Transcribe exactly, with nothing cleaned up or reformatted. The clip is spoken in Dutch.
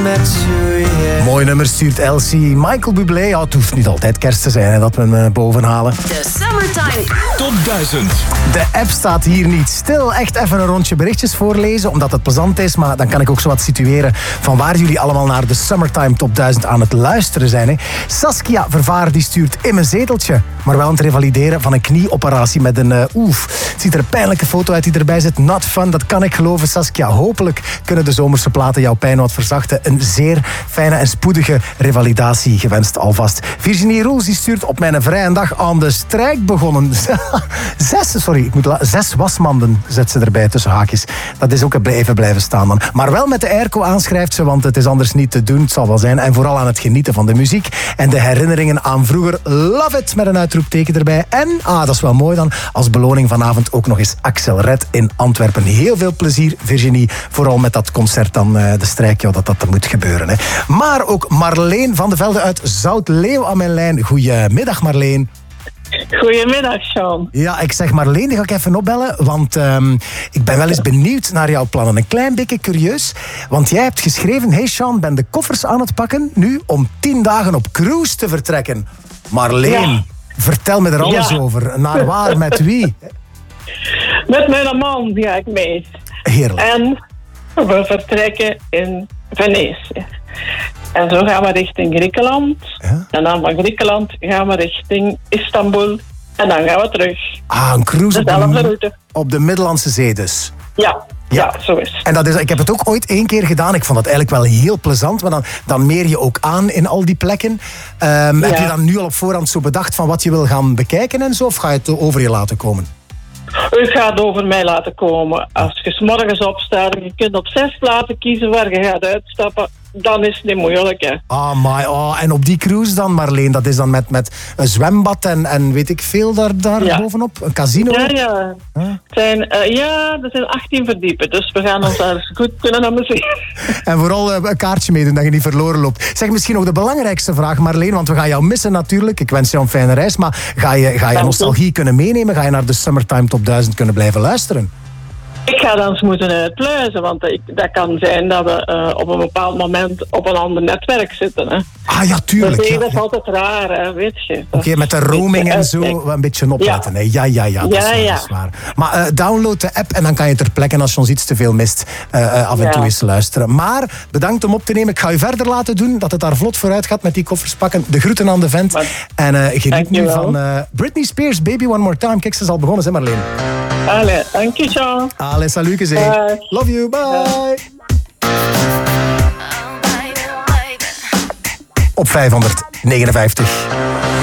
Mooi nummer stuurt Elsie. Michael Bublé. Ja, het hoeft niet altijd kerst te zijn hè, dat we hem uh, bovenhalen. De Summertime Top duizend. De app staat hier niet stil. Echt even een rondje berichtjes voorlezen, omdat het plezant is. Maar dan kan ik ook zo wat situeren van waar jullie allemaal naar de Summertime Top duizend aan het luisteren zijn. Hè. Saskia Vervaar die stuurt in mijn zeteltje. Maar wel aan het revalideren van een knieoperatie met een uh, oef. Het ziet er een pijnlijke foto uit die erbij zit. Not fun, dat kan ik geloven, Saskia. Hopelijk kunnen de zomerse platen jouw pijn wat verzachten. Een zeer fijne en spoedige revalidatie gewenst alvast. Virginie Roels die stuurt op mijn vrije dag aan de strijk begonnen. Zes, sorry, ik moet la- zes wasmanden zet ze erbij tussen haakjes. Dat is ook even blijven staan dan. Maar wel met de airco aanschrijft ze, want het is anders niet te doen. Het zal wel zijn. En vooral aan het genieten van de muziek en de herinneringen aan vroeger. Love it, met een uitroepteken erbij. En, ah, dat is wel mooi dan, als beloning vanavond ook nog eens Axel Red in Antwerpen. Heel veel plezier, Virginie. Vooral met dat concert dan, uh, de strijk, ja, dat dat moet gebeuren. Hè. Maar ook Marleen van de Velde uit Zoutleeuw aan mijn lijn. Goedemiddag, Marleen. Goedemiddag, Sean. Ja, ik zeg Marleen, die ga ik even opbellen, want um, ik ben wel eens benieuwd naar jouw plannen. Een klein beetje curieus, want jij hebt geschreven: hey Sean, ben de koffers aan het pakken nu om tien dagen op cruise te vertrekken. Marleen, ja. Vertel me er alles ja. over. Naar waar, met wie? Met mijn man ga ik mee. Heerlijk. En we vertrekken in Venetië. En zo gaan we richting Griekenland. Ja? En dan van Griekenland gaan we richting Istanbul. En dan gaan we terug. Ah, een cruise op de, route. op de Middellandse Zee dus. Ja, ja, ja, zo is het. En dat is, ik heb het ook ooit één keer gedaan. Ik vond dat eigenlijk wel heel plezant. Maar dan, dan meer je ook aan in al die plekken. Um, ja. Heb je dan nu al op voorhand zo bedacht van wat je wil gaan bekijken en zo? Of ga je het over je laten komen? Het gaat over mij laten komen. Als je 's morgens opstaat en je kunt op zes plaatsen kiezen waar je gaat uitstappen, dan is het niet moeilijk, hè. Ah, my, oh, en op die cruise dan, Marleen, dat is dan met, met een zwembad en, en weet ik veel daar, daar ja. bovenop? Een casino? Ja, ja. Huh? Zijn, uh, ja, er zijn achttien verdiepen, dus we gaan ons daar goed kunnen amuseren. En vooral uh, een kaartje meedoen, dat je niet verloren loopt. Zeg, misschien ook de belangrijkste vraag, Marleen, want we gaan jou missen natuurlijk. Ik wens jou een fijne reis, maar ga je, ga je nostalgie kunnen meenemen? Ga je naar de Summertime Top duizend kunnen blijven luisteren? Ik ga dan eens moeten uitpluizen, want ik, dat kan zijn dat we uh, op een bepaald moment op een ander netwerk zitten. Hè. Ah ja, tuurlijk. Dat, ja, dat is ja. altijd raar, hè, weet je. Oké, okay, met de roaming en zo een beetje opletten. Ja, ja, ja, ja, dat, ja, is, waar, ja. dat is waar. Maar uh, download de app en dan kan je ter plekke, als je ons iets te veel mist, uh, uh, af en ja. toe eens luisteren. Maar bedankt om op te nemen. Ik ga u verder laten doen, dat het daar vlot vooruit gaat met die koffers pakken. De groeten aan de vent. Maar, en uh, geniet nu van uh, Britney Spears, Baby One More Time. Kijk, ze is al begonnen, hè Marleen. Allee, dank je, Jean. Allee, salut, gezegd. Love you, bye. Op vijfhonderdnegenenvijftig.